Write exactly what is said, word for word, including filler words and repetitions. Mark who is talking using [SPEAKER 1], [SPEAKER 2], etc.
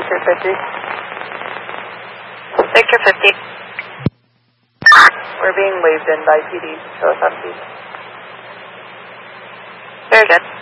[SPEAKER 1] Victor fifty.
[SPEAKER 2] Victor fifty.
[SPEAKER 1] We're being waved in by P D. Show us on P D.
[SPEAKER 2] Very good.